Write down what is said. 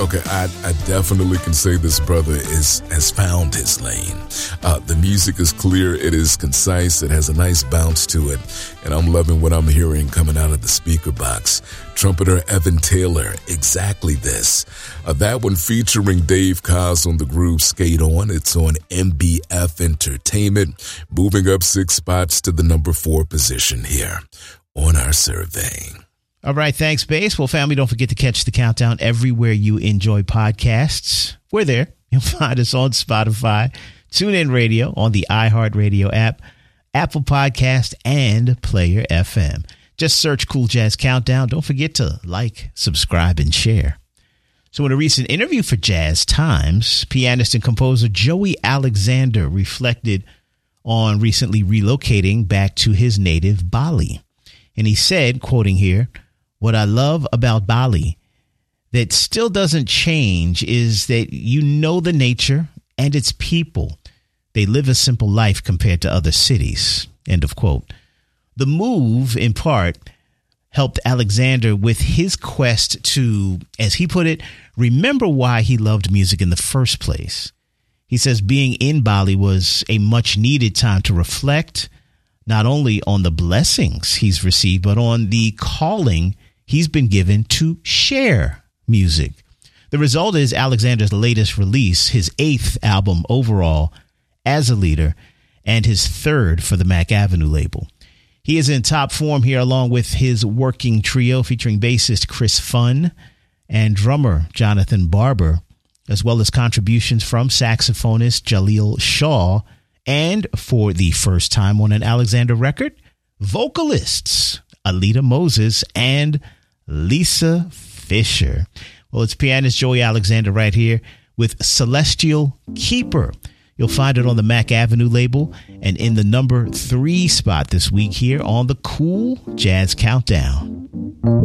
Okay, I definitely can say this brother has found his lane. The music is clear, it is concise, it has a nice bounce to it, and I'm loving what I'm hearing coming out of the speaker box. Trumpeter Evan Taylor, exactly this. That one featuring Dave Koz on the groove Skate On. It's on MBF Entertainment, moving up 6 spots to the number 4 position here on our survey. All right, thanks, Bass. Well, family, don't forget to catch the countdown everywhere you enjoy podcasts. We're there. You'll find us on Spotify, TuneIn Radio, on the iHeartRadio app, Apple Podcast, and Player FM. Just search Cool Jazz Countdown. Don't forget to like, subscribe, and share. So in a recent interview for Jazz Times, pianist and composer Joey Alexander reflected on recently relocating back to his native Bali. And he said, quoting here, "What I love about Bali that still doesn't change is that you know the nature and its people. They live a simple life compared to other cities." End of quote. The move, in part, helped Alexander with his quest to, as he put it, remember why he loved music in the first place. He says being in Bali was a much needed time to reflect, not only on the blessings he's received, but on the calling he's been given to share music. The result is Alexander's latest release, his 8th album overall as a leader, and his 3rd for the Mac Avenue label. He is in top form here along with his working trio featuring bassist Chris Funn and drummer Jonathan Barber, as well as contributions from saxophonist Jaleel Shaw, and for the first time on an Alexander record, vocalists Alita Moses and Lisa Fisher. Well, it's pianist Joey Alexander right here with Celestial Keeper. You'll find it on the Mac Avenue label and in the number 3 spot this week here on the Cool Jazz Countdown.